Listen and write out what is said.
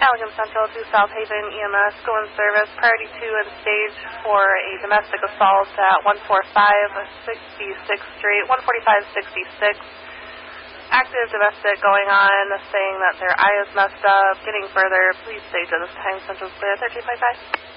Allegan Central to South Haven EMS, go in service, priority 2 and stage for a domestic assault at 145-66th Street, 145-66. Active domestic going on, saying that their eye is messed up. Getting further, please stage at this time, Central's clear, 13.5.